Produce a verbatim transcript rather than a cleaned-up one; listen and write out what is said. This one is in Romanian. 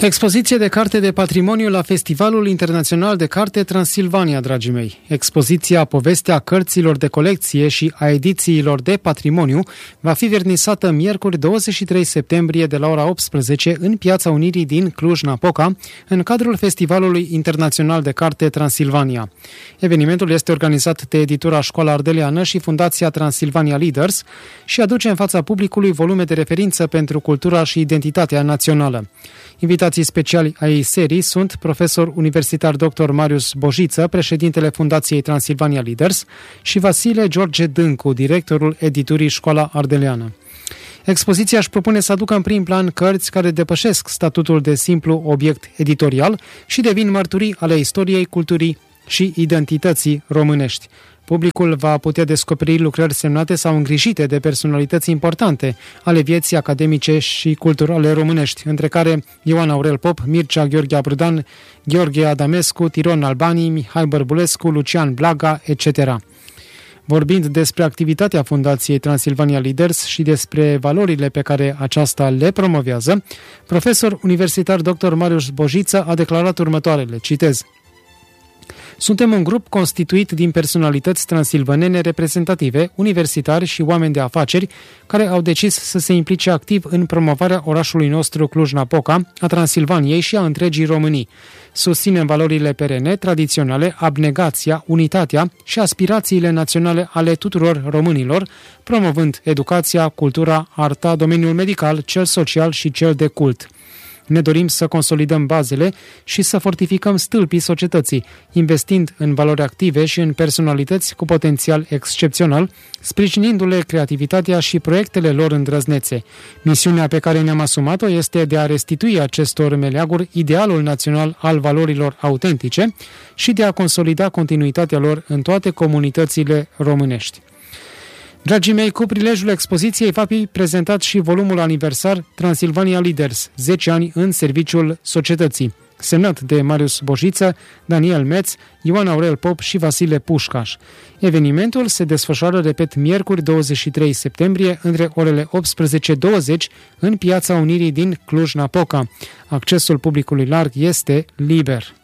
Expoziție de carte de patrimoniu la Festivalul Internațional de Carte Transilvania, dragii mei. Expoziția Povestea cărților de colecție și a edițiilor de patrimoniu va fi vernisată miercuri douăzeci și trei septembrie de la ora optsprezece în Piața Unirii din Cluj-Napoca, în cadrul Festivalului Internațional de Carte Transilvania. Evenimentul este organizat de editura Școala Ardeleană și Fundația Transilvania Leaders și aduce în fața publicului volume de referință pentru cultura și identitatea națională. Invitații speciali ai serii sunt profesor universitar doctor Marius Bojiță, președintele Fundației Transilvania Leaders, și Vasile George Dâncu, directorul editurii Școala Ardeleană. Expoziția își propune să aducă în prim plan cărți care depășesc statutul de simplu obiect editorial și devin mărturii ale istoriei, culturii și identității românești. Publicul va putea descoperi lucrări semnate sau îngrijite de personalități importante ale vieții academice și culturale românești, între care Ioan Aurel Pop, Mircea Gheorghe Abrudan, Gheorghe Adamescu, Tiron Albani, Mihai Bărbulescu, Lucian Blaga, et cetera. Vorbind despre activitatea Fundației Transilvania Leaders și despre valorile pe care aceasta le promovează, profesor universitar doctor Marius Bojiță a declarat următoarele, citez: "Suntem un grup constituit din personalități transilvanene reprezentative, universitari și oameni de afaceri care au decis să se implice activ în promovarea orașului nostru Cluj-Napoca, a Transilvaniei și a întregii Românii. Susținem valorile perene, tradiționale, abnegația, unitatea și aspirațiile naționale ale tuturor românilor, promovând educația, cultura, arta, domeniul medical, cel social și cel de cult. Ne dorim să consolidăm bazele și să fortificăm stâlpii societății, investind în valori active și în personalități cu potențial excepțional, sprijinindu-le creativitatea și proiectele lor îndrăznețe. Misiunea pe care ne-am asumat-o este de a restitui acestor meleaguri idealul național al valorilor autentice și de a consolida continuitatea lor în toate comunitățile românești." Dragii mei, cu prilejul expoziției va fi prezentat și volumul aniversar Transilvania Leaders, zece ani în serviciul societății, semnat de Marius Bojiță, Daniel Meț, Ioan Aurel Pop și Vasile Pușcaș. Evenimentul se desfășoară, repet, miercuri douăzeci și trei septembrie, între orele optsprezece douăzeci, în Piața Unirii din Cluj-Napoca. Accesul publicului larg este liber.